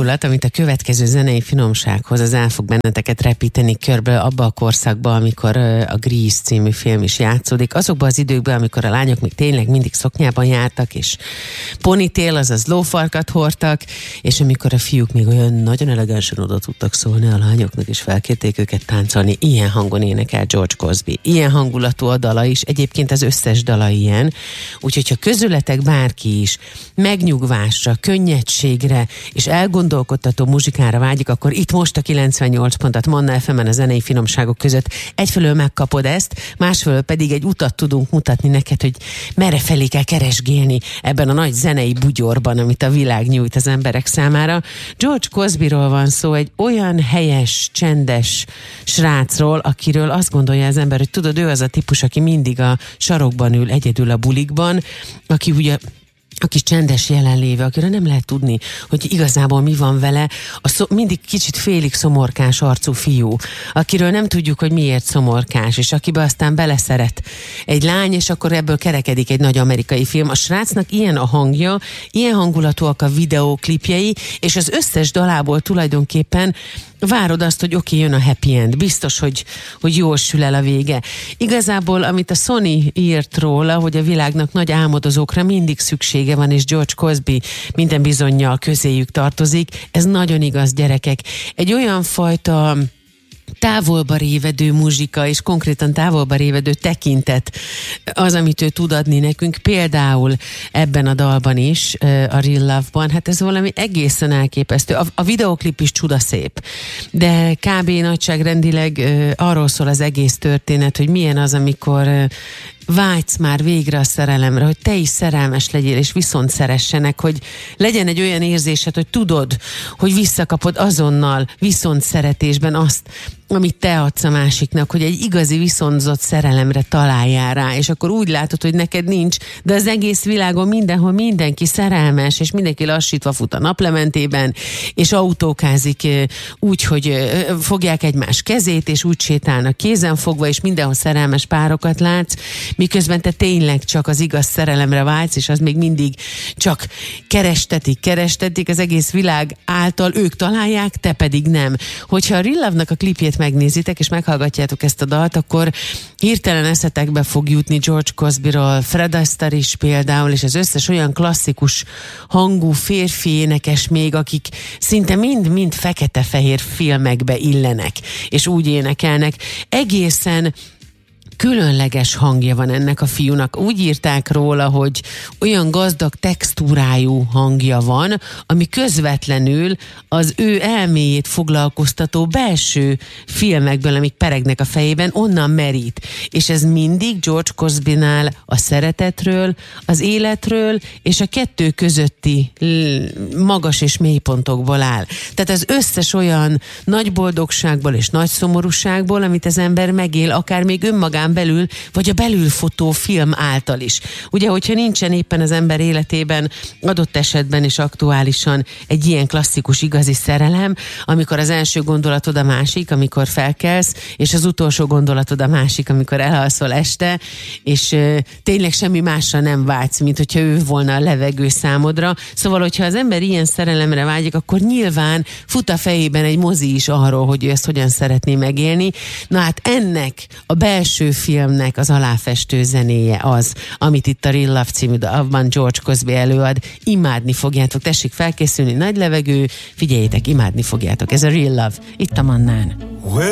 hangulat, amit a következő zenei finomsághoz az el fog benneteket repíteni körbe abba a korszakba, amikor a Grease című film is játszódik. Azokban az időkben, amikor a lányok még tényleg mindig szoknyában jártak, és ponytail, azaz lófarkat hordtak, és amikor a fiúk még olyan nagyon elegánsan oda tudtak szólni a lányoknak, és felkérték őket táncolni. Ilyen hangon énekel George Crosby. Ilyen hangulatú a dala is, egyébként az összes dala ilyen. Úgyhogy ha közületek bárki is megnyugvásra, könnyedségre és elgondolkodtató muzsikára vágyik, akkor itt most a 98 pontot Manna FM-en a zenei finomságok között egyfelől megkapod ezt, másfelől pedig egy utat tudunk mutatni neked, hogy merre felé kell keresgélni ebben a nagy zenei bugyorban, amit a világ nyújt az emberek számára. George Crosbyról van szó, egy olyan helyes, csendes srácról, akiről azt gondolja az ember, hogy tudod, ő az a típus, aki mindig a sarokban ül egyedül a bulikban, aki ugye aki csendes jelenlévő, akire nem lehet tudni, hogy igazából mi van vele, mindig kicsit félig szomorkás arcú fiú, akiről nem tudjuk, hogy miért szomorkás, és akibe aztán beleszeret egy lány, és akkor ebből kerekedik egy nagy amerikai film. A srácnak ilyen a hangja, ilyen hangulatúak a videóklipjei, és az összes dalából tulajdonképpen várod azt, hogy oké, jön a happy end, biztos, hogy jól sül el a vége. Igazából, amit a Sony írt róla, hogy a világnak nagy álmodozókra mindig szüksége van, és George Crosby minden bizonnyal közéjük tartozik, ez nagyon igaz, gyerekek. Egy olyan fajta távolba révedő muzsika, és konkrétan távolba révedő tekintet az, amit ő tud adni nekünk, például ebben a dalban is, a Real Love-ban, hát ez valami egészen elképesztő. A videóklip is csudaszép, de kb. Nagyságrendileg arról szól az egész történet, hogy milyen az, amikor vágysz már végre a szerelemre, hogy te is szerelmes legyél, és viszont szeressenek, hogy legyen egy olyan érzésed, hogy tudod, hogy visszakapod azonnal viszont szeretésben azt, amit te adsz a másiknak, hogy egy igazi viszontzott szerelemre találjál rá, és akkor úgy látod, hogy neked nincs, de az egész világon mindenhol mindenki szerelmes, és mindenki lassítva fut a naplementében, és autókázik úgy, hogy fogják egymás kezét, és úgy sétálnak kézen fogva, és mindenhol szerelmes párokat látsz, miközben te tényleg csak az igaz szerelemre vágysz, és az még mindig csak kerestetik az egész világ által, ők találják, te pedig nem. Hogyha a Real Love-nak a klipjét megnézitek, és meghallgatjátok ezt a dalt, akkor hirtelen eszetekbe fog jutni George Crosbyról, Fred Astaire is például, és az összes olyan klasszikus hangú férfi énekes még, akik szinte mind fekete-fehér filmekbe illenek, és úgy énekelnek. Egészen különleges hangja van ennek a fiúnak. Úgy írták róla, hogy olyan gazdag textúrájú hangja van, ami közvetlenül az ő elméjét foglalkoztató belső filmekből, amik peregnek a fejében, onnan merít. És ez mindig George Crosbynál a szeretetről, az életről és a kettő közötti magas és mélypontokból áll. Tehát az összes olyan nagy boldogságból és nagy szomorúságból, amit az ember megél, akár még önmagán belül, vagy a belülfotó film által is. Ugye, hogyha nincsen éppen az ember életében adott esetben és aktuálisan egy ilyen klasszikus igazi szerelem, amikor az első gondolatod a másik, amikor felkelsz, és az utolsó gondolatod a másik, amikor elalszol este, és tényleg semmi másra nem vágysz, mint hogyha ő volna a levegő számodra. Szóval, hogyha az ember ilyen szerelemre vágyik, akkor nyilván fut a fejében egy mozi is arról, hogy ő ezt hogyan szeretné megélni. Na hát ennek a belső filmnek az aláfestő zenéje az, amit itt a Real Love című dalban George Crosby előad. Imádni fogjátok, tessék felkészülni, nagy levegő, figyeljétek, imádni fogjátok. Ez a Real Love, itt a Mannán.